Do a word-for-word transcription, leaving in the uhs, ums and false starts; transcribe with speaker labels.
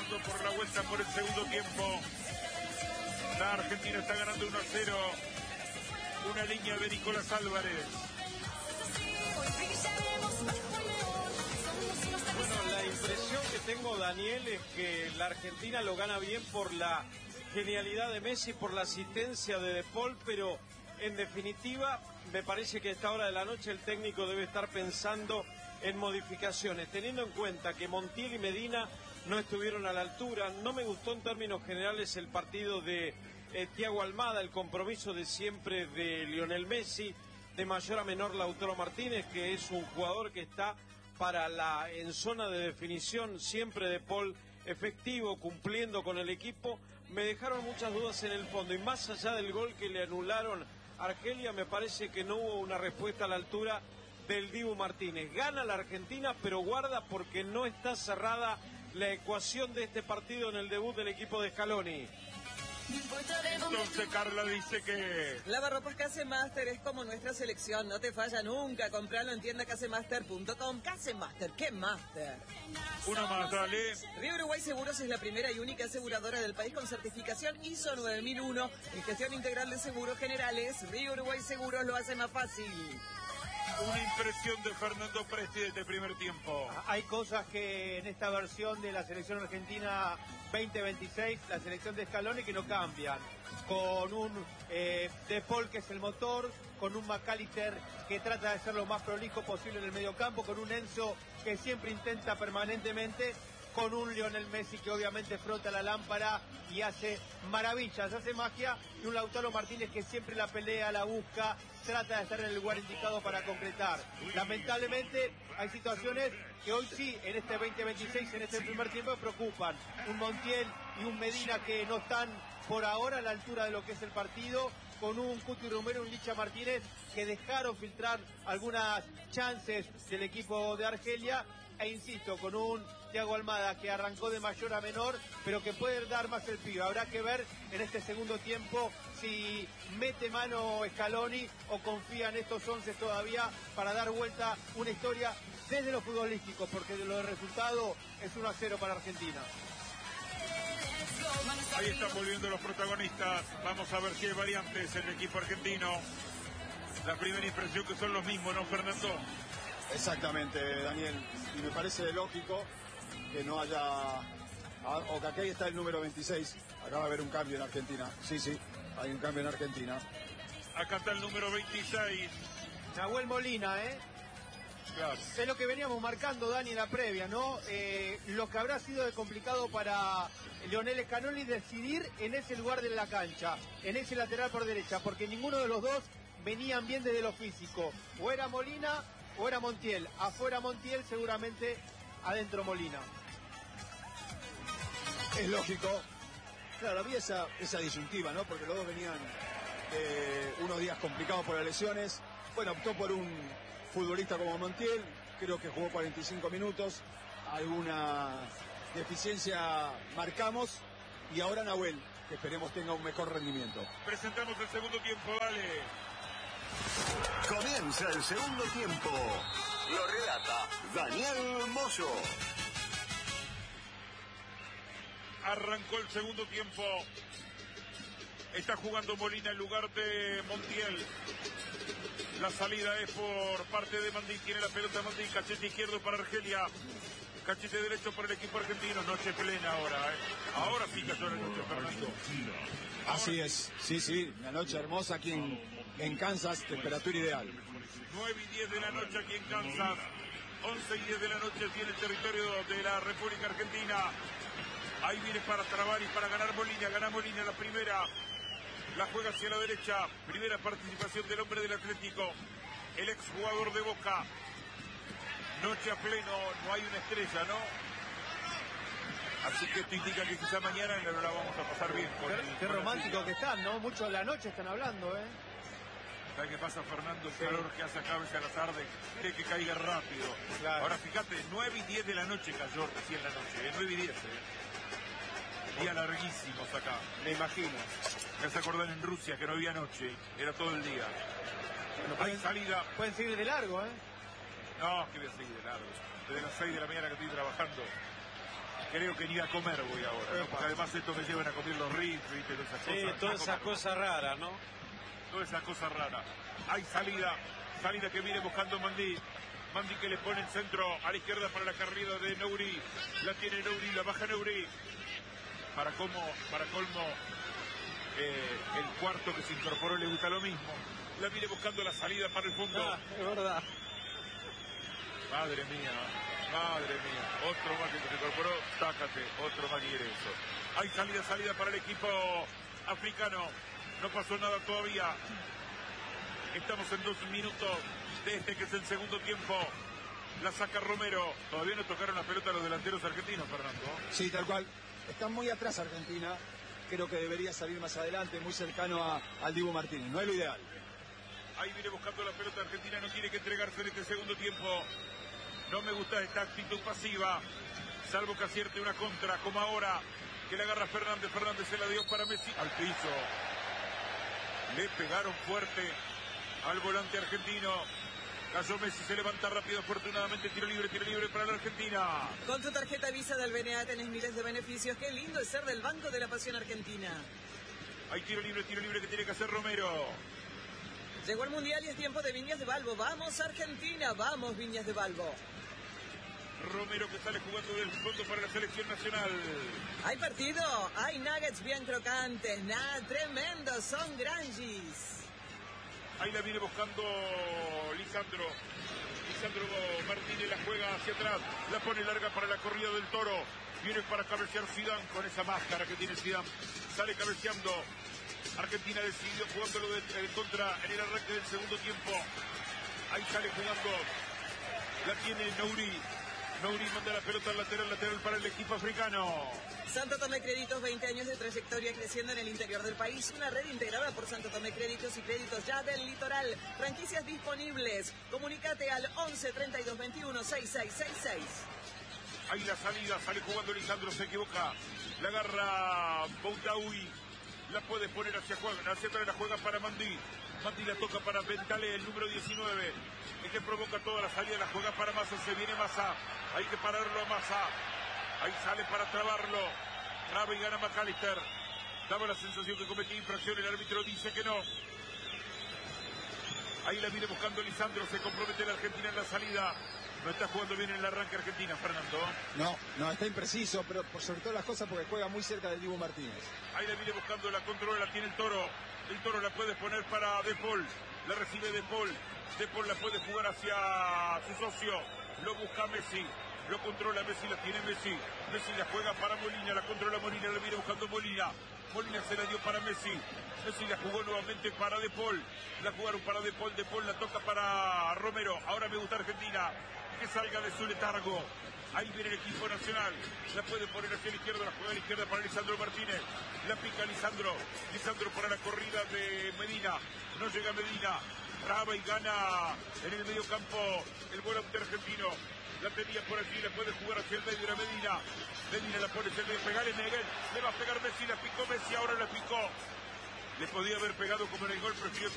Speaker 1: pasando por la vuelta por el segundo tiempo. La Argentina está ganando uno a cero. Una línea de Nicolás Álvarez.
Speaker 2: Bueno, la impresión que tengo, Daniel, es que la Argentina lo gana bien por la genialidad de Messi, por la asistencia de De Paul, pero en definitiva me parece que a esta hora de la noche el técnico debe estar pensando en modificaciones, teniendo en cuenta que Montiel y Medina no estuvieron a la altura. No me gustó en términos generales el partido de eh, Thiago Almada, el compromiso de siempre de Lionel Messi, de mayor a menor Lautaro Martínez, que es un jugador que está para la en zona de definición, siempre De Paul efectivo, cumpliendo con el equipo. Me dejaron muchas dudas en el fondo, y más allá del gol que le anularon a Argelia, me parece que no hubo una respuesta a la altura del Dibu Martínez. Gana la Argentina, pero guarda porque no está cerrada la ecuación de este partido en el debut del equipo de Scaloni.
Speaker 1: Entonces Carla dice que
Speaker 3: Lavarropas Casemaster es como nuestra selección, no te falla nunca. Compralo en tienda casemaster punto com. Casemaster, ¿qué master?
Speaker 1: una más, dale.
Speaker 3: Río Uruguay Seguros es la primera y única aseguradora del país con certificación I S O nueve mil uno en gestión integral de seguros generales. Río Uruguay Seguros lo hace más fácil.
Speaker 1: Una impresión de Fernando Presti de este primer tiempo.
Speaker 4: Hay cosas que en esta versión de la selección argentina veinte veintiséis, la selección de Scaloni, que no cambian. Con un eh, De Paul, que es el motor, con un McAllister que trata de ser lo más prolijo posible en el mediocampo, con un Enzo que siempre intenta permanentemente, con un Lionel Messi que obviamente frota la lámpara y hace maravillas, hace magia, y un Lautaro Martínez que siempre la pelea, la busca, trata de estar en el lugar indicado para concretar. Lamentablemente hay situaciones que hoy sí, en este veinte veintiséis, en este primer tiempo, preocupan. Un Montiel y un Medina que no están por ahora a la altura de lo que es el partido, con un Cuti Romero y un Licha Martínez que dejaron filtrar algunas chances del equipo de Argelia, e insisto, con un Thiago Almada que arrancó de mayor a menor, pero que puede dar más el pibe. Habrá que ver en este segundo tiempo si mete mano Scaloni o confía en estos once todavía para dar vuelta una historia desde lo futbolístico, porque de lo de resultado es uno a cero para Argentina.
Speaker 1: Ahí están volviendo los protagonistas. Vamos a ver si hay variantes en el equipo argentino. La primera impresión que son los mismos, ¿no, Fernando?
Speaker 5: Exactamente, Daniel. Y me parece lógico que no haya... O que aquí está el número veintiséis. Acaba de haber un cambio en Argentina. Sí, sí, hay un cambio en Argentina.
Speaker 1: Acá está el número veintiséis.
Speaker 4: Nahuel Molina, ¿eh?
Speaker 1: Claro.
Speaker 4: Es lo que veníamos marcando, Dani, en la previa, ¿no? Eh, lo que habrá sido de complicado para Lionel Scaloni decidir en ese lugar de la cancha, en ese lateral por derecha, porque ninguno de los dos venían bien desde lo físico. O era Molina o era Montiel. Afuera Montiel, seguramente adentro Molina.
Speaker 5: Es lógico. Claro, había esa, esa disyuntiva, ¿no? Porque los dos venían eh, unos días complicados por las lesiones. Bueno, optó por un futbolista como Montiel, creo que jugó cuarenta y cinco minutos, alguna deficiencia marcamos, y ahora Nahuel, que esperemos tenga un mejor rendimiento.
Speaker 1: Presentamos el segundo tiempo, dale.
Speaker 6: Comienza el segundo tiempo. Lo relata Daniel Moyo.
Speaker 1: Arrancó el segundo tiempo. Está jugando Molina en lugar de Montiel. La salida es por parte de Mandí. Tiene la pelota Mandí. Cachete izquierdo para Argelia. Cachete derecho para el equipo argentino. Noche plena ahora, ¿eh? Ahora sí que son la noche, Fernando.
Speaker 5: Así es. Sí, sí. Una noche hermosa aquí en, en Kansas. Temperatura ideal.
Speaker 1: nueve y diez de la noche aquí en Kansas. once y diez de la noche aquí en el territorio de la República Argentina. Ahí viene para trabar y para ganar Molina. Gana Molina la primera. La juega hacia la derecha. Primera participación del hombre del Atlético. El exjugador de Boca. Noche a pleno. No hay una estrella, ¿no? Así que esto indica que quizá mañana no la vamos a pasar bien. Con
Speaker 4: Qué,
Speaker 1: el,
Speaker 4: qué
Speaker 1: con
Speaker 4: romántico que están, ¿no? Mucho de la noche están hablando, ¿eh?
Speaker 1: ¿Sabes qué pasa, Fernando? El calor que hace acá a veces a la tarde. Quiere que caiga rápido.
Speaker 4: Claro.
Speaker 1: Ahora fíjate, nueve y diez de la noche cayó recién la noche. ¿eh? nueve y diez. ¿eh? Día larguísimos acá.
Speaker 4: Me imagino.
Speaker 1: Ya se acordan en Rusia que no había noche, era todo el día.
Speaker 4: Bueno,
Speaker 1: Hay
Speaker 4: pueden,
Speaker 1: salida.
Speaker 4: pueden seguir de largo, ¿eh?
Speaker 1: No, que voy a seguir de largo. Desde las seis de la mañana que estoy trabajando. Creo que ni a comer voy ahora, ¿no? Porque además esto me llevan a comer los rifles, ¿viste? Todas esas
Speaker 2: Sí,
Speaker 1: cosas.
Speaker 2: toda esa cosa rara, ¿no?
Speaker 1: Toda esa cosa rara. Hay salida, salida que viene buscando Mandi. Mandi que le pone el centro a la izquierda para la carrera de Nouri. La tiene Nouri, la baja Nouri. Para como, para colmo, eh, el cuarto que se incorporó le gusta lo mismo. La viene buscando la salida para el fondo.
Speaker 2: Ah, es verdad.
Speaker 1: Madre mía, madre mía. Otro más que se incorporó, tácate, otro más quiere eso. Hay salida, salida para el equipo africano. No pasó nada todavía. Estamos en dos minutos de este que es el segundo tiempo. La saca Romero. Todavía no tocaron la pelota los delanteros argentinos, Fernando.
Speaker 5: Sí, tal cual. Está muy atrás Argentina. Creo que debería salir más adelante, muy cercano a, al Dibu Martínez. No es lo ideal.
Speaker 1: Ahí viene buscando la pelota Argentina. No tiene que entregarse en este segundo tiempo. No me gusta esta actitud pasiva. Salvo que acierte una contra, como ahora. Que le agarra Fernández. Fernández se la dio para Messi. Al piso. Le pegaron fuerte al volante argentino. Cayó Messi, se levanta rápido, afortunadamente, tiro libre, tiro libre para la Argentina.
Speaker 3: Con tu tarjeta Visa del B N A tenés miles de beneficios. Qué lindo es ser del Banco de la Pasión Argentina.
Speaker 1: Hay tiro libre, tiro libre que tiene que hacer Romero.
Speaker 3: Llegó el Mundial y es tiempo de Viñas de Balbo. ¡Vamos, Argentina! ¡Vamos, Viñas de Balbo!
Speaker 1: Romero que sale jugando del fondo para la selección nacional.
Speaker 3: Hay partido, hay nuggets bien crocantes, nada, tremendos, son granjis.
Speaker 1: Ahí la viene buscando Lisandro. Lisandro Martínez la juega hacia atrás. La pone larga para la corrida del Toro. Viene para cabecear Zidane con esa máscara que tiene Zidane. Sale cabeceando. Argentina decidió jugándolo de, de contra en el arranque del segundo tiempo. Ahí sale jugando. La tiene Nouri. Nouri manda la pelota al lateral, lateral para el equipo africano.
Speaker 3: Santo Tomé Créditos, veinte años de trayectoria creciendo en el interior del país. Una red integrada por Santo Tomé Créditos y Créditos Ya del Litoral. Franquicias disponibles. Comunícate al once, treinta y dos, veintiuno, sesenta y seis sesenta y seis.
Speaker 1: Ahí la salida, sale jugando Lisandro, se equivoca. La agarra Boutaoui. La puede poner hacia, hacia atrás, la juega para Mandi. Mandi la toca para Ventale, el número diecinueve. El que provoca toda la salida, la juega para Massa, se viene Massa. Hay que pararlo a Massa. Ahí sale para trabarlo. Traba y gana McAllister. Daba la sensación que cometía infracción, el árbitro dice que no. Ahí la viene buscando Lisandro, se compromete la Argentina en la salida. No está jugando bien en el arranque Argentina, Fernando.
Speaker 5: No, no, está impreciso, pero por sobre todas las cosas porque juega muy cerca del Dibu Martínez.
Speaker 1: Ahí la viene buscando, la controla, la tiene el Toro. El Toro la puede poner para De Paul. La recibe De Paul. De Paul la puede jugar hacia su socio. Lo busca Messi. Lo controla Messi, la tiene Messi. Messi la juega para Molina, la controla Molina, la viene buscando Molina. Molina se la dio para Messi. Messi la jugó nuevamente para De Paul. La jugaron para De Paul, De Paul la toca para Romero. Ahora me gusta Argentina. Que salga de su letargo. Ahí viene el equipo nacional. La puede poner hacia la izquierda, la juega a la izquierda para Lisandro Martínez. La pica Lisandro. Lisandro para la corrida de Medina. No llega Medina. Traba y gana en el medio campo el volante argentino. La tenía por allí, la puede jugar hacia el medio de Medina. Medina la pone, se le pegarle Neguel. Le va a pegar Messi, la picó Messi, ahora la picó. Le podía haber pegado como en el gol, prefirió